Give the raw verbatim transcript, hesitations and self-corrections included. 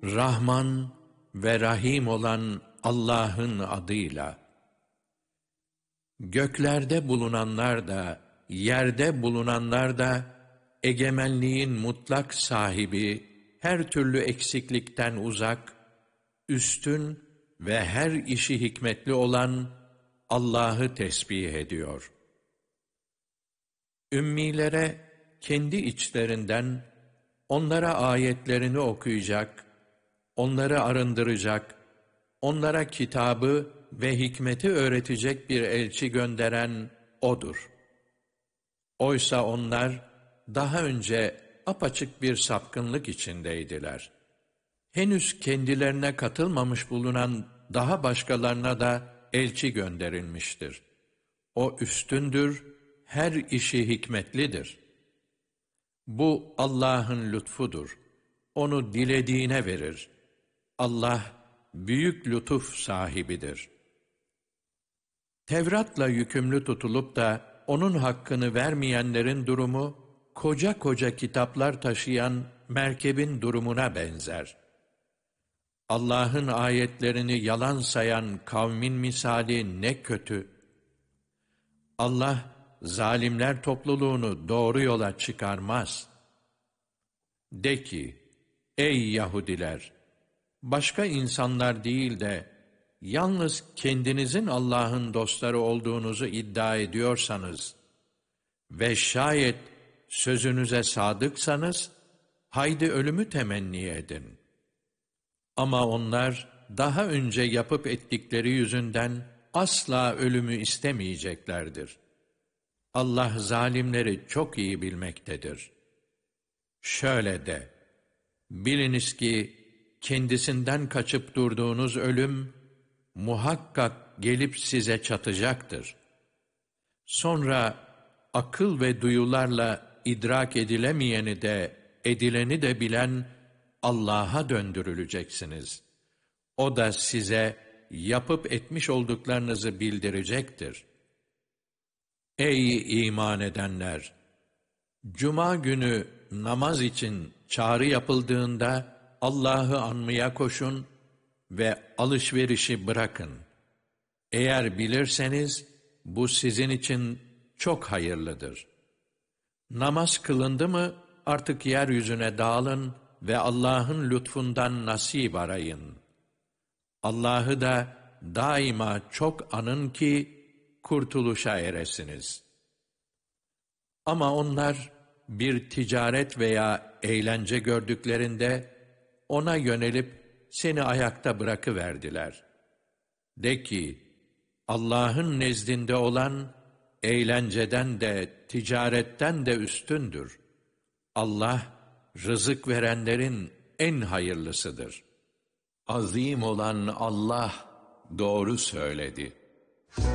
Rahman ve Rahim olan Allah'ın adıyla. Göklerde bulunanlar da, yerde bulunanlar da, egemenliğin mutlak sahibi, her türlü eksiklikten uzak, üstün ve her işi hikmetli olan Allah'ı tesbih ediyor. Ümmilere kendi içlerinden onlara ayetlerini okuyacak, onları arındıracak, onlara kitabı ve hikmeti öğretecek bir elçi gönderen O'dur. Oysa onlar daha önce apaçık bir sapkınlık içindeydiler. Henüz kendilerine katılmamış bulunan daha başkalarına da elçi gönderilmiştir. O üstündür, her işi hikmetlidir. Bu Allah'ın lütfudur. Onu dilediğine verir. Allah büyük lütuf sahibidir. Tevrat'la yükümlü tutulup da onun hakkını vermeyenlerin durumu, koca koca kitaplar taşıyan merkebin durumuna benzer. Allah'ın ayetlerini yalan sayan kavmin misali ne kötü! Allah, zalimler topluluğunu doğru yola çıkarmaz. De ki, ey Yahudiler! Başka insanlar değil de, yalnız kendinizin Allah'ın dostları olduğunuzu iddia ediyorsanız ve şayet sözünüze sadıksanız, haydi ölümü temenni edin. Ama onlar, daha önce yapıp ettikleri yüzünden asla ölümü istemeyeceklerdir. Allah zalimleri çok iyi bilmektedir. Şöyle de, biliniz ki, kendisinden kaçıp durduğunuz ölüm, muhakkak gelip size çatacaktır. Sonra, akıl ve duyularla idrak edilemeyeni de, edileni de bilen Allah'a döndürüleceksiniz. O da size yapıp etmiş olduklarınızı bildirecektir. Ey iman edenler! Cuma günü namaz için çağrı yapıldığında Allah'ı anmaya koşun ve alışverişi bırakın. Eğer bilirseniz bu sizin için çok hayırlıdır. Namaz kılındı mı artık yeryüzüne dağılın ve Allah'ın lütfundan nasip arayın. Allah'ı da daima çok anın ki kurtuluşa eresiniz. Ama onlar bir ticaret veya eğlence gördüklerinde ona yönelip seni ayakta bırakıverdiler. De ki, Allah'ın nezdinde olan eğlenceden de ticaretten de üstündür. Allah, rızık verenlerin en hayırlısıdır. Azim olan Allah doğru söyledi.